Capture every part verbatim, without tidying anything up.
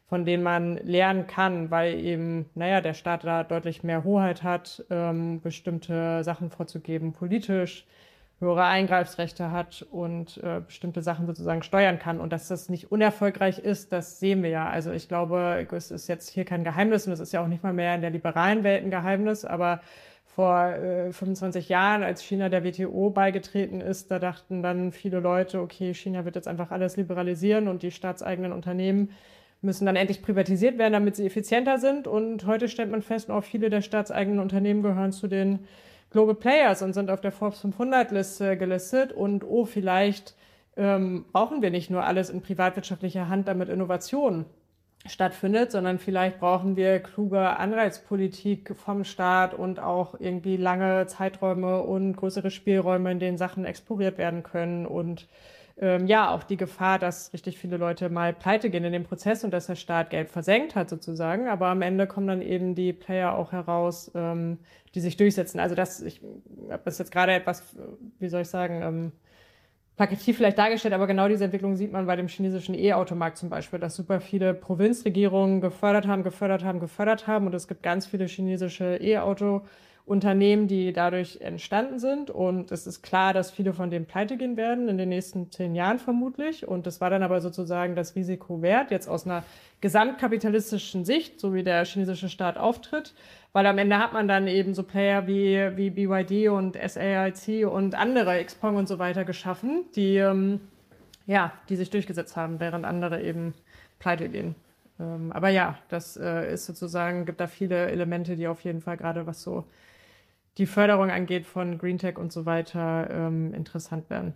von denen man lernen kann, weil eben, naja, der Staat da deutlich mehr Hoheit hat, ähm, bestimmte Sachen vorzugeben, politisch, höhere Eingreifsrechte hat und äh, bestimmte Sachen sozusagen steuern kann. Und dass das nicht unerfolgreich ist, das sehen wir ja. Also ich glaube, es ist jetzt hier kein Geheimnis und es ist ja auch nicht mal mehr in der liberalen Welt ein Geheimnis, aber vor äh, fünfundzwanzig Jahren, als China der W T O beigetreten ist, da dachten dann viele Leute, okay, China wird jetzt einfach alles liberalisieren und die staatseigenen Unternehmen müssen dann endlich privatisiert werden, damit sie effizienter sind. Und heute stellt man fest, auch viele der staatseigenen Unternehmen gehören zu den Global Players und sind auf der Forbes fünfhundert Liste gelistet. Und oh, vielleicht ähm, brauchen wir nicht nur alles in privatwirtschaftlicher Hand, damit Innovation stattfindet, sondern vielleicht brauchen wir kluge Anreizpolitik vom Staat und auch irgendwie lange Zeiträume und größere Spielräume, in denen Sachen exploriert werden können und ähm, ja, auch die Gefahr, dass richtig viele Leute mal pleite gehen in dem Prozess und dass der Staat Geld versenkt hat sozusagen. Aber am Ende kommen dann eben die Player auch heraus, ähm, die sich durchsetzen. Also das, ich habe das jetzt gerade etwas, wie soll ich sagen, ähm, plakativ vielleicht dargestellt, aber genau diese Entwicklung sieht man bei dem chinesischen E-Automarkt zum Beispiel, dass super viele Provinzregierungen gefördert haben, gefördert haben, gefördert haben und es gibt ganz viele chinesische E-Auto-Unternehmen, die dadurch entstanden sind und es ist klar, dass viele von denen pleite gehen werden in den nächsten zehn Jahren vermutlich und das war dann aber sozusagen das Risiko wert, jetzt aus einer gesamtkapitalistischen Sicht, so wie der chinesische Staat auftritt, weil am Ende hat man dann eben so Player wie, wie B Y D und S A I C und andere, Xpeng und so weiter geschaffen, die, ähm, ja, die sich durchgesetzt haben, während andere eben pleite gehen. Ähm, aber ja, das äh, ist sozusagen, gibt da viele Elemente, die auf jeden Fall gerade was so die Förderung angeht von Green Tech und so weiter ähm, interessant werden.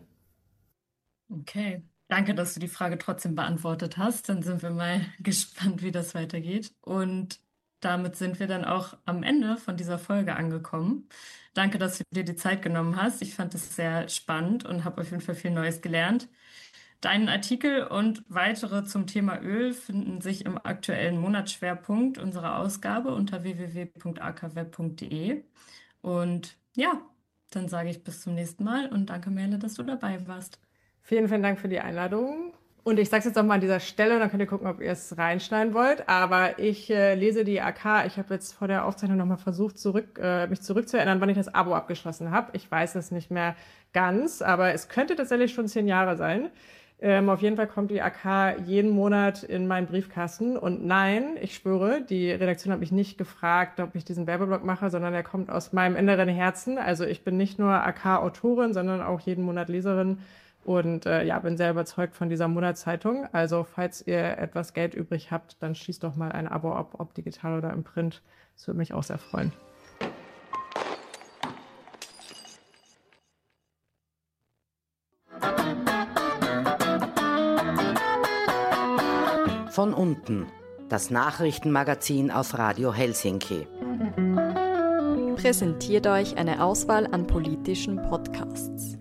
Okay. Danke, dass du die Frage trotzdem beantwortet hast. Dann sind wir mal gespannt, wie das weitergeht. Und damit sind wir dann auch am Ende von dieser Folge angekommen. Danke, dass du dir die Zeit genommen hast. Ich fand es sehr spannend und habe auf jeden Fall viel Neues gelernt. Deinen Artikel und weitere zum Thema Öl finden sich im aktuellen Monatsschwerpunkt unserer Ausgabe unter w w w punkt a k web punkt d e. Und ja, dann sage ich bis zum nächsten Mal und danke, Merle, dass du dabei warst. Vielen, vielen Dank für die Einladung. Und ich sage es jetzt auch mal an dieser Stelle, dann könnt ihr gucken, ob ihr es reinschneiden wollt. Aber ich äh, lese die A K. Ich habe jetzt vor der Aufzeichnung nochmal versucht, zurück, äh, mich zurückzuerinnern, wann ich das Abo abgeschlossen habe. Ich weiß es nicht mehr ganz, aber es könnte tatsächlich schon zehn Jahre sein. Ähm, auf jeden Fall kommt die A K jeden Monat in meinen Briefkasten. Und nein, ich schwöre, die Redaktion hat mich nicht gefragt, ob ich diesen Werbeblock mache, sondern er kommt aus meinem inneren Herzen. Also ich bin nicht nur A K-Autorin, sondern auch jeden Monat Leserin. Und äh, ja, bin sehr überzeugt von dieser Monatszeitung. Also falls ihr etwas Geld übrig habt, dann schließt doch mal ein Abo ab, ob digital oder im Print. Das würde mich auch sehr freuen. Von unten, das Nachrichtenmagazin auf Radio Helsinki. Präsentiert euch eine Auswahl an politischen Podcasts.